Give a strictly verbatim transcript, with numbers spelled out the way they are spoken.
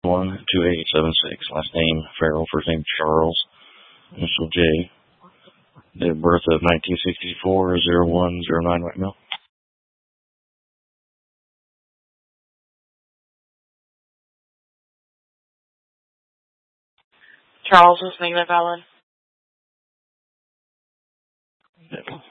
one two eight seven six. Last name Farrell, first name Charles, initial J. Date of birth of nineteen sixty-four, zero one zero nine, right now. Charles was named valid. Yeah.